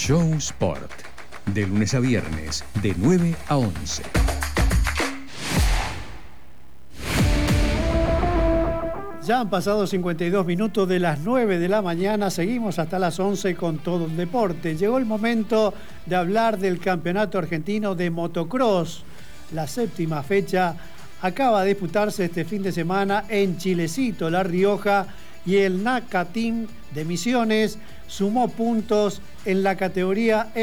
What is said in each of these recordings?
Show Sport, de lunes a viernes, de 9 a 11. Ya han pasado 52 minutos de las 9 de la mañana, seguimos hasta las 11 con todo el deporte. Llegó el momento de hablar del Campeonato Argentino de Motocross. La séptima fecha acaba de disputarse este fin de semana en Chilecito, La Rioja, y el NACA Team de Misiones sumó puntos en la categoría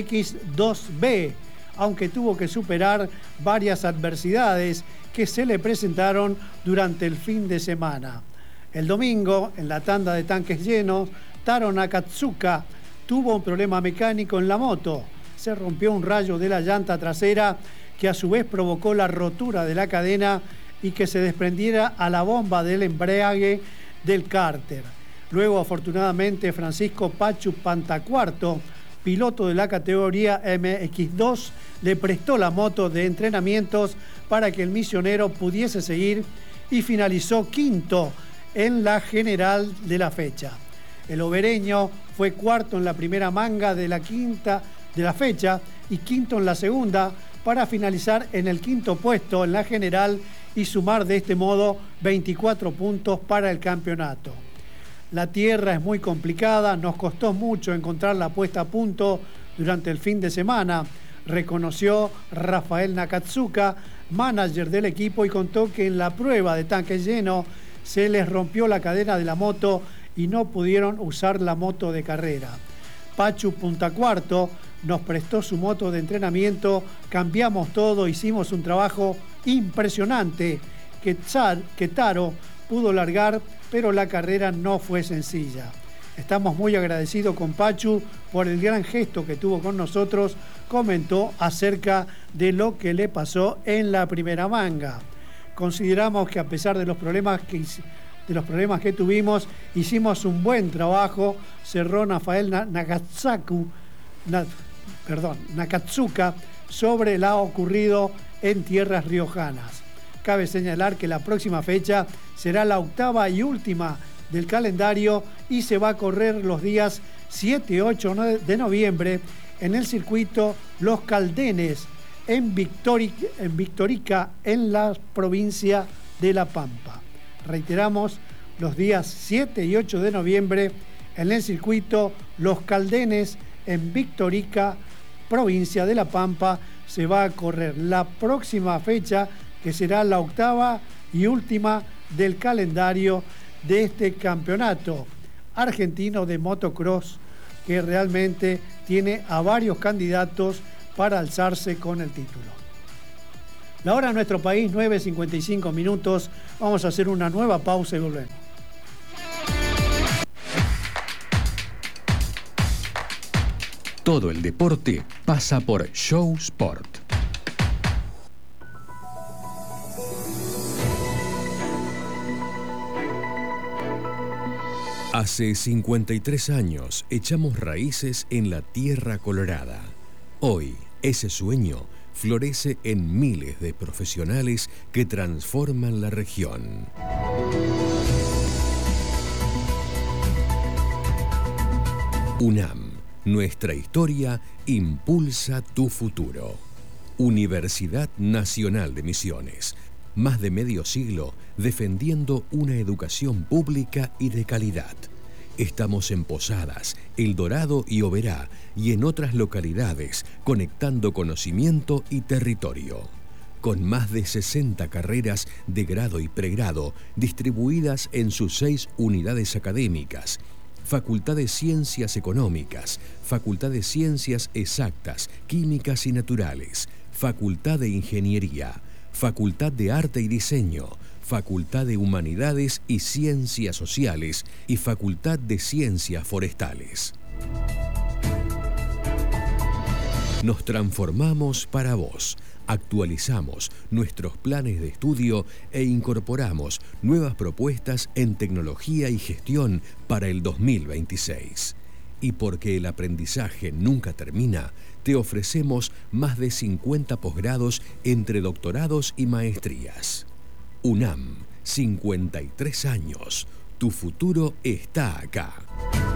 MX2B, aunque tuvo que superar varias adversidades que se le presentaron durante el fin de semana. El domingo, en la tanda de tanques llenos, Taro Nakatsuka tuvo un problema mecánico en la moto. Se rompió un rayo de la llanta trasera que a su vez provocó la rotura de la cadena y que se desprendiera a la bomba del embrague del cárter. Luego, afortunadamente, Francisco Pachu Pantacuarto, piloto de la categoría MX2, le prestó la moto de entrenamientos para que el misionero pudiese seguir y finalizó quinto en la general de la fecha. El obereño fue cuarto en la primera manga de la fecha y quinto en la segunda, para finalizar en el quinto puesto en la general y sumar de este modo 24 puntos para el campeonato. La tierra es muy complicada, nos costó mucho encontrar la puesta a punto durante el fin de semana, reconoció Rafael Nakatsuka, manager del equipo, y contó que en la prueba de tanque lleno se les rompió la cadena de la moto y no pudieron usar la moto de carrera. Pachu Puntacuarto nos prestó su moto de entrenamiento, cambiamos todo, hicimos un trabajo impresionante que Taro pudo largar, pero la carrera no fue sencilla. Estamos muy agradecidos con Pachu por el gran gesto que tuvo con nosotros, comentó acerca de lo que le pasó en la primera manga. Consideramos que a pesar de los problemas que tuvimos, hicimos un buen trabajo, cerró Rafael Nakatsuka sobre lo ocurrido en tierras riojanas. Cabe señalar que la próxima fecha será la octava y última del calendario y se va a correr los días 7 y 8 de noviembre en el circuito Los Caldenes, en Victorica, en la provincia de La Pampa. Reiteramos, los días 7 y 8 de noviembre en el circuito Los Caldenes, en Victorica, provincia de La Pampa, se va a correr la próxima fecha, que será la octava y última del calendario de este campeonato argentino de motocross, que realmente tiene a varios candidatos para alzarse con el título. La hora en nuestro país, 9:55 minutos. Vamos a hacer una nueva pausa y volvemos. Todo el deporte pasa por Show Sport. Hace 53 años echamos raíces en la tierra colorada. Hoy, ese sueño florece en miles de profesionales que transforman la región. UNAM, nuestra historia impulsa tu futuro. Universidad Nacional de Misiones, más de medio siglo defendiendo una educación pública y de calidad. Estamos en Posadas, El Dorado y Oberá, y en otras localidades, conectando conocimiento y territorio. Con más de 60 carreras de grado y pregrado distribuidas en sus 6 unidades académicas: Facultad de Ciencias Económicas, Facultad de Ciencias Exactas, Químicas y Naturales, Facultad de Ingeniería, Facultad de Arte y Diseño, Facultad de Humanidades y Ciencias Sociales y Facultad de Ciencias Forestales. Nos transformamos para vos, actualizamos nuestros planes de estudio e incorporamos nuevas propuestas en tecnología y gestión para el 2026. Y porque el aprendizaje nunca termina, te ofrecemos más de 50 posgrados entre doctorados y maestrías. UNAM, 53 años. Tu futuro está acá.